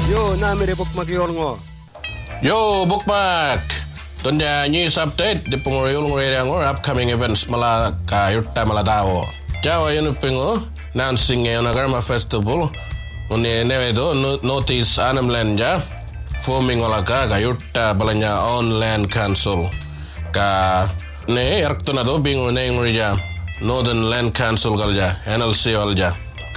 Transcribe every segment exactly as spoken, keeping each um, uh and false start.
Yo, namire bookmark yolngo. Yo, bookmark. Tonja news update di pengurayul ngurayangor upcoming events mala ka yurta mala dawo. Jawa yun pingo announcing yung Nagarma Festival. Uni nevedo notice Anamland ja forming wala ka ka yurta balanya on land council. Ka ne yarkto na do bingo ne ngurija Northern Land Council galja N L C walja.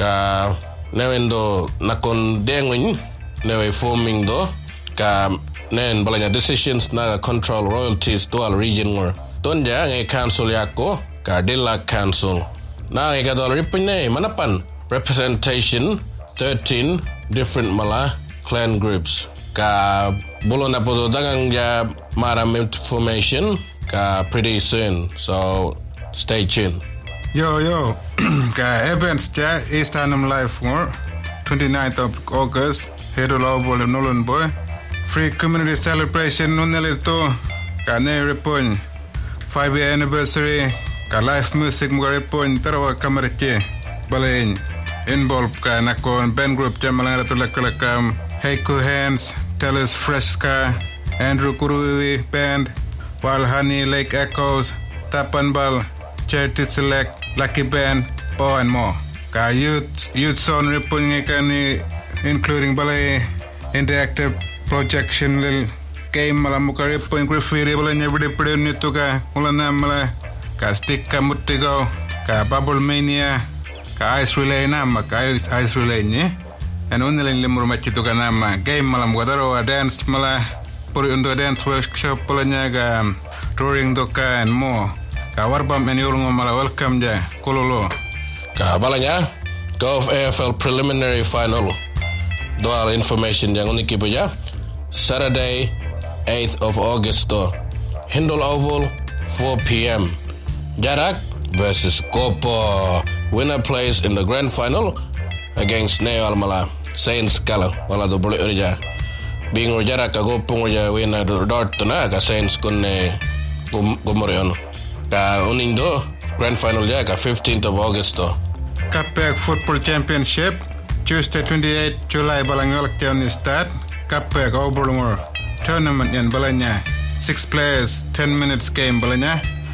Ka nevendo nakon dengun newe forming do ka nen balanya decisions na control royalties dual region ngor tonja nge council yako ka dilla council na nge gadol ripne manapan representation thirteen different mala clan groups ka bulon na podo dagang ja maram information ka pretty soon, so stay tuned. Yo yo ka events ja East Hanum Live ngor twenty-ninth of August Hedolo bol Nolan boy free community celebration nuneli to ka ne repon five year anniversary ka live music mo repon tarwa kamarche balen involve ka nakon band group jamala to lakalakam Heiku Hands Tellus Fresca Andrew Kurui band Wild Honey Lake Echoes Tapanbal Charity Select Lucky Band po and more ka youth youth sound repon ngekani including balay interactive projection lil game mala mukare point graffiti bala nyabde pede nitu ka ulana mala ka stick ka mutigo ka bubble mania ka ice relay nama ka ice, ice relay ni and only limur machitu ka nama game mala mwadaro dance mala puri undo dance workshop bala nyaga touring doka and more ka warbam and yulungo mala welcome ja kololo ka balanya Golf A F L preliminary final dual information yang unik ibu ya Saturday eighth of August to Hindol Oval four p.m. Jarak versus Kopo. Winner plays in the grand final against Neo Almala Saints Kala wala do boleh urja bing Jarak ka Kopo urja winner dort na ka Saints kunne gumorion ka uning do grand final ya ka fifteenth of August to Kapek Football Championship Tuesday twenty-eighth July balangolak tiyan start Kapek Oberlungor tournament yan balanya six players ten minutes game balanya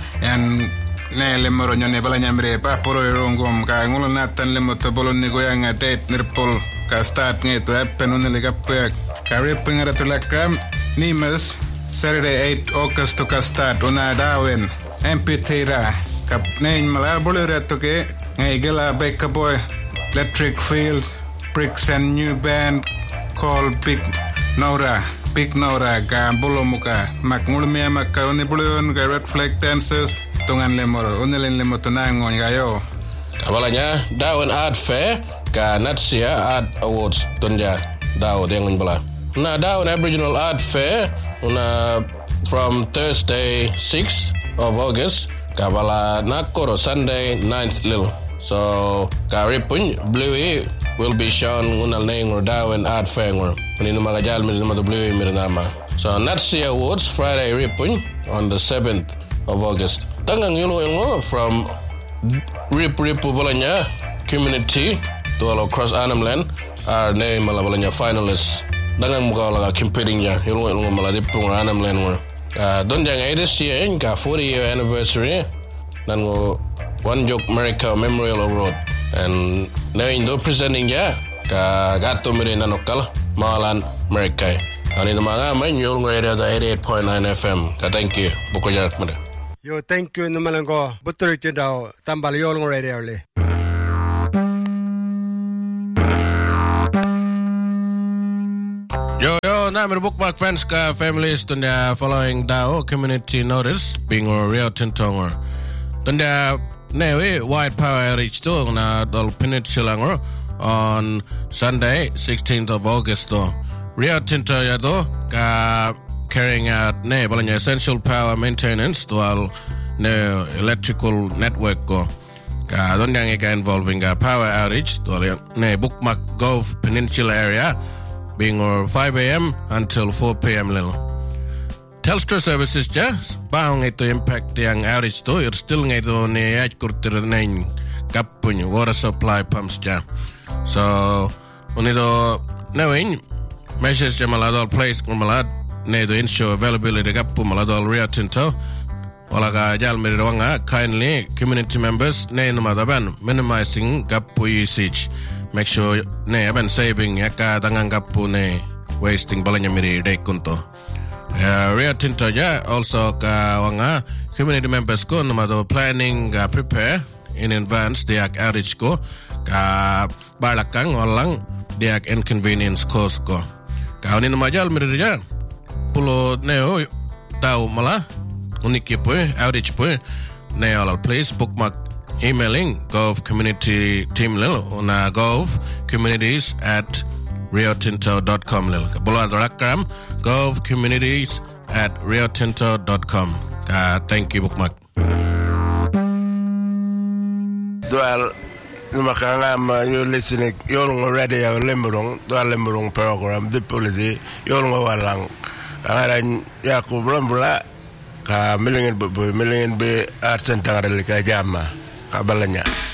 and ne lemoro nyone balanya mre pa poro rongom ka ngulo natan lemoto bolon ni goyang date nirpol ka start nge to happen on the Kapek ka ripping at the lakram nimas Saturday eighth August to ka start ona dawen amphitheater kap ne mala bolere to ke ngai gela beka boy electric fields bricks and new band called Big Nora Big Nora ka bolo muka makmulmia maka oni bulon ga red flag dancers tungan lemor onelen lemoto nangon gayo kabalanya daun art fair ka Natsia Art Awards tonja daw dengon bala na daun Aboriginal Art Fair una from Thursday sixth of August kabala nakoro Sunday ninth lil so karipun Bluey will be shown unal neng or dawen art fair ngor nino magajal mi nimo Bluey mirnama so Natsia Awards Friday ripun on the seventh of August tangang yulo ngo from rip ripu balanya community to all across Anamland are name malabalanya finalists dangang muka laga competing ya yulo ngo maladipung Anamland ngor uh, don jang this year ka forty year anniversary nan ngo One Joke America Memorial Award and now indo presenting ya ka gato mire nanokal malan America ani mga man yung area da eighty-eight point nine F M ka thank you buko jarak mire Yo thank you naman ko butur ito daw tambal yung area uli Yo yo na mir bookmark friends ka families tunda following daw community notice being or real tintong tunda Newe White Power outreach to na dol Peninsula on Sunday sixteenth of August to Rio Tinto ya to ka carrying out ne balanya essential power maintenance to all ne electrical network ko ka don yang ka involving a power outage to ne Bookmark Gulf Peninsula area being or five a.m. until four p.m. lil Telstra services ja bang ito impact yang outage to you're still ngito ni at kurtir nine kapun water supply pumps ja so unito knowing measures jamaladol place malad ne do ensure availability gap maladol Rio Tinto walaga jalmeri wanga kindly community members ne namadaban minimizing gap usage make sure ne aban saving yaka dangang gap ne wasting balanya miri de kunto uh, Rio Tinto ja also ka wanga community members ko namado planning uh, prepare in advance diak outage ko ka balakang walang diak inconvenience cause ko kaunin majal mirja pulo neo tau mala uniki po outage po neo al place bookmark emailing gov community team lil na gov communities at rio tinto dot com lil bulo adrakam gov communities at rio tinto dot com ka thank you bookmark dual makanga ma you listening yolong radio lembrong do lembrong program de policy yolong walang ngaran yakub lambula ka melingen be melingen be arsen tangare ka jama ka balanya